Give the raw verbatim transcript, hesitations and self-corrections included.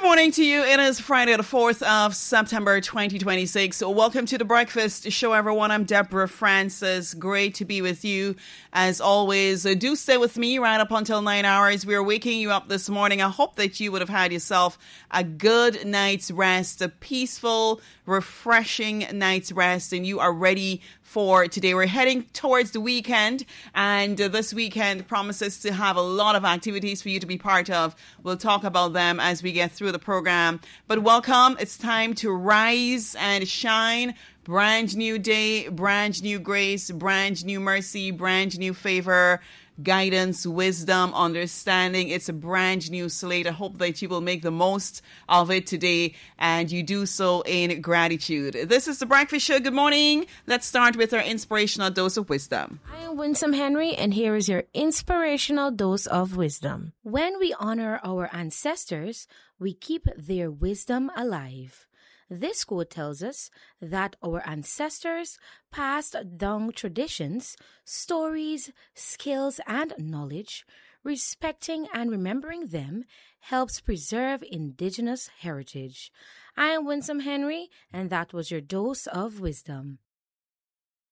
morning to you. It is Friday the fourth of September twenty twenty-six. So welcome to the Breakfast Show, everyone. I'm Deborah Francis. Great to be with you. As always, uh, do stay with me right up until nine hours. We are waking you up this morning. I hope that you would have had yourself a good night's rest, a peaceful, refreshing night's rest, and you are ready for today. We're heading towards the weekend, and uh, this weekend promises to have a lot of activities for you to be part of. We'll talk about them as we get through the program. But welcome. It's time to rise and shine. Brand new day, brand new grace, brand new mercy, brand new favor, guidance, wisdom, understanding. It's a brand new slate. I hope that you will make the most of it today, and you do so in gratitude. This is the Breakfast Show. Good morning. Let's start with our inspirational dose of wisdom. I am Winsome Henry, and here is your inspirational dose of wisdom. When we honor our ancestors, we keep their wisdom alive. This quote tells us that our ancestors passed down traditions, stories, skills, and knowledge. Respecting and remembering them helps preserve indigenous heritage. I am Winsome Henry, and that was your dose of wisdom.